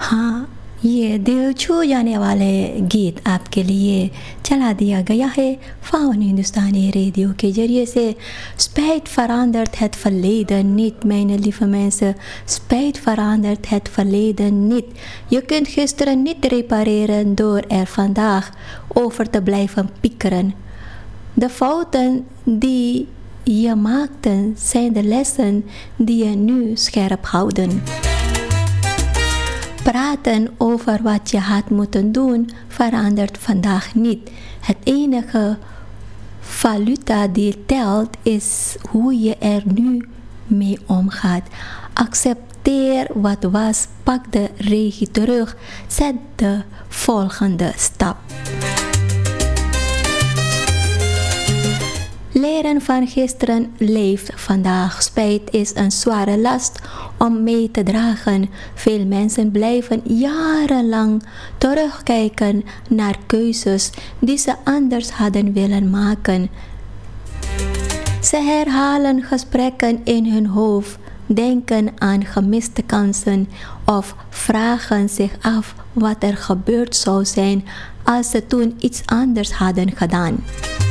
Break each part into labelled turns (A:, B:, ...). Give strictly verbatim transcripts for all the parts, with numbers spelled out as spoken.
A: हाँ, ये दिल छू जाने वाले गीत आपके लिए चला दिया गया है Faun Hindustaani Radio के जरिए से. Spijt verandert het verleden niet, mijn lieve mensen. Spijt verandert het verleden niet. Je kunt gisteren niet repareren door er vandaag over te blijven piekeren. De fouten die je maakte zijn de lessen die je nu scherp houden. Praten over wat je had moeten doen verandert vandaag niet. Het enige valuta die telt is hoe je er nu mee omgaat. Accepteer wat was, pak de regie terug, zet de volgende stap. Leren van gisteren leeft vandaag. Spijt is een zware last om mee te dragen. Veel mensen blijven jarenlang terugkijken naar keuzes die ze anders hadden willen maken. Ze herhalen gesprekken in hun hoofd, denken aan gemiste kansen of vragen zich af wat er gebeurd zou zijn als ze toen iets anders hadden gedaan.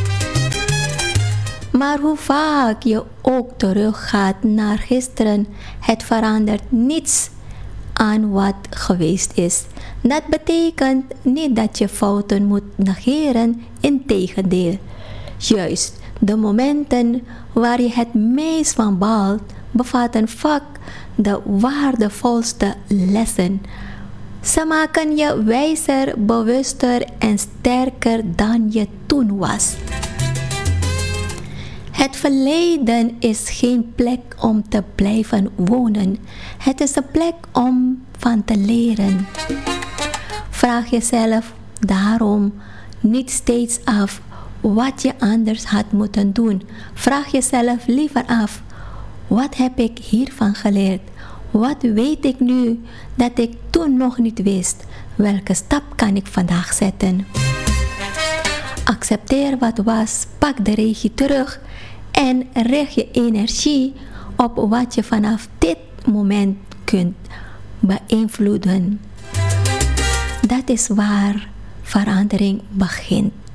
A: Maar hoe vaak je ook teruggaat naar gisteren, het verandert niets aan wat geweest is. Dat betekent niet dat je fouten moet negeren, integendeel. Juist de momenten waar je het meest van baalt, bevatten vaak de waardevolste lessen. Ze maken je wijzer, bewuster en sterker dan je toen was. Het verleden is geen plek om te blijven wonen. Het is een plek om van te leren. Vraag jezelf daarom niet steeds af wat je anders had moeten doen. Vraag jezelf liever af, wat heb ik hiervan geleerd? Wat weet ik nu dat ik toen nog niet wist? Welke stap kan ik vandaag zetten? Accepteer wat was, pak de regie terug en richt je energie op wat je vanaf dit moment kunt beïnvloeden. Dat is waar verandering begint.